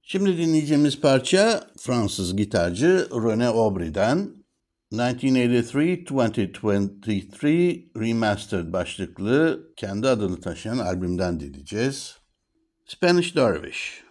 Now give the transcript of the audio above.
Şimdi dinleyeceğimiz parça Fransız gitarcı René Aubry'den 1983-2023 Remastered başlıklı kendi adını taşıyan albümden dinleyeceğiz. Spanish Dervish.